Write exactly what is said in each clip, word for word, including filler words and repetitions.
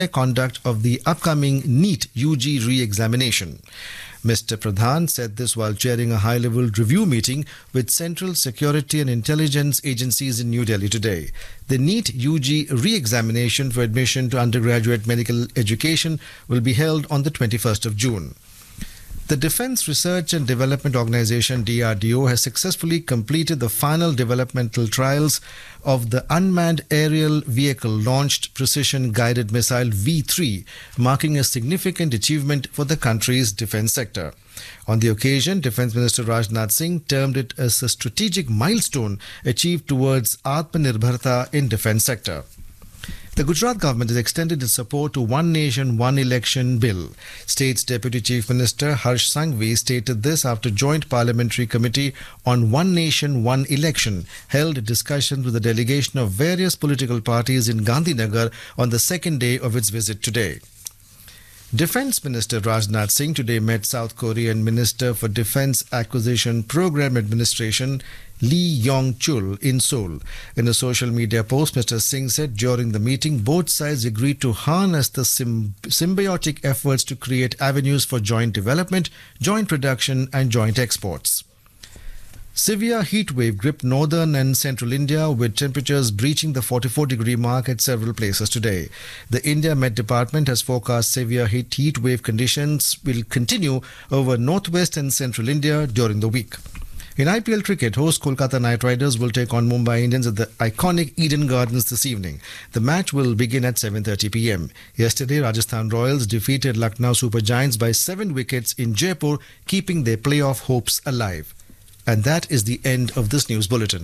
conduct of the upcoming NEET U G re-examination. Mister Pradhan said this while chairing a high-level review meeting with Central Security and Intelligence agencies in New Delhi today. The NEET U G re-examination for admission to undergraduate medical education will be held on the twenty-first of June. The Defence Research and Development Organisation D R D O has successfully completed the final developmental trials of the unmanned aerial vehicle launched precision guided missile V three, marking a significant achievement for the country's defence sector. On the occasion, Defence Minister Rajnath Singh termed it as a strategic milestone achieved towards Atmanirbharta in defence sector. The Gujarat government has extended its support to One Nation, One Election bill. State's Deputy Chief Minister Harsh Sanghvi stated this after Joint Parliamentary Committee on One Nation, One Election held discussions with a delegation of various political parties in Gandhinagar on the second day of its visit today. Defence Minister Rajnath Singh today met South Korean Minister for Defence Acquisition Program Administration Lee Yong-chul in Seoul. In a social media post, Mister Singh said during the meeting, both sides agreed to harness the symb- symbiotic efforts to create avenues for joint development, joint production and joint exports. Severe heat wave gripped northern and central India with temperatures breaching the forty-four degree mark at several places today. The India Met Department has forecast severe heat, heat wave conditions will continue over northwest and central India during the week. In I P L cricket, host Kolkata Knight Riders will take on Mumbai Indians at the iconic Eden Gardens this evening. The match will begin at seven thirty p m. Yesterday, Rajasthan Royals defeated Lucknow Super Giants by seven wickets in Jaipur, keeping their playoff hopes alive. And that is the end of this news bulletin.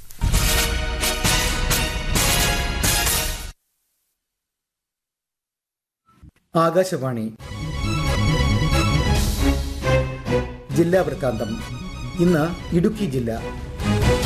Akashvani ജില്ലാ വൃത്താന്തം. ഇന്ന് ഇടുക്കി ജില്ല.